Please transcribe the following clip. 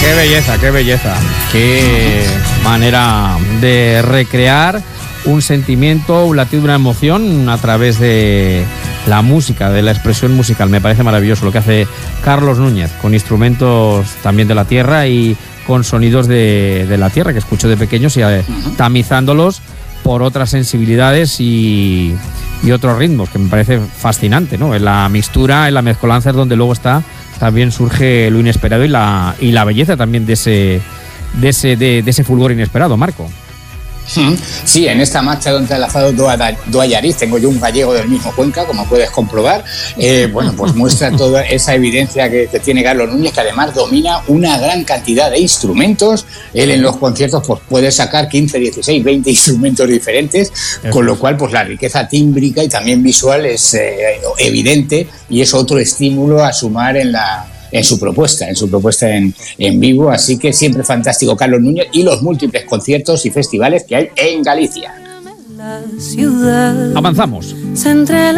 qué belleza, qué belleza. Qué manera de recrear un sentimiento, un latido, una emoción a través de la música, de la expresión musical. Me parece maravilloso lo que hace Carlos Núñez, con instrumentos también de la tierra y con sonidos de la tierra que escucho de pequeños y tamizándolos por otras sensibilidades y otros ritmos, que me parece fascinante, ¿no? En la mixtura, en la mezcolanza es donde luego también surge lo inesperado y la belleza también de ese fulgor inesperado, Marco. Sí, en esta marcha donde ha enlazado do Allariz, tengo yo un gallego del mismo Cuenca, como puedes comprobar, bueno, pues muestra toda esa evidencia que tiene Carlos Núñez, que además domina una gran cantidad de instrumentos. Él en los conciertos pues puede sacar 15, 16, 20 instrumentos diferentes, con lo cual pues la riqueza tímbrica y también visual es evidente, y es otro estímulo a sumar en su propuesta en vivo. Así que siempre fantástico Carlos Núñez y los múltiples conciertos y festivales que hay en Galicia. Avanzamos.